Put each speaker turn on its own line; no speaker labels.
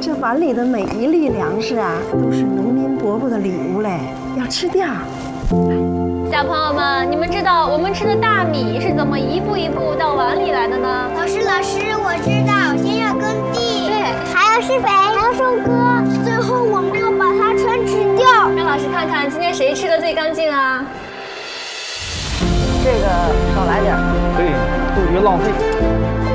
这碗里的每一粒粮食啊，都是农民伯伯的礼物嘞，要吃掉。
小朋友们，你们知道我们吃的大米是怎么一步一步到碗里来的呢？
老师，我知道，先要耕地，
对，
还要施肥，还要收割，最后我们要把它全吃掉。
让老师看看今天谁吃的最干净啊？
这个少来点，
对，不许浪费。